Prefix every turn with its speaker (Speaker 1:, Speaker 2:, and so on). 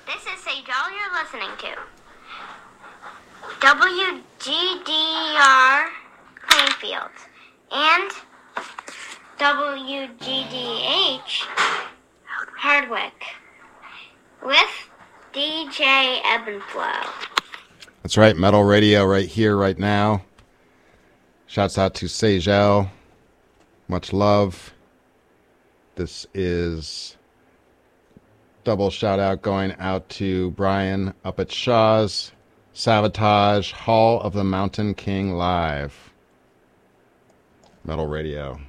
Speaker 1: This is Sejal you're listening to. WGDR Plainfield and WGDH Hardwick with DJ Ebb and Flow.
Speaker 2: That's right, Metal Radio right here, right now. Shouts out to Sejal. Much love. This is double shout out going out to Brian up at Shaw's. Sabotage, Hall of the Mountain King Live. Metal Radio.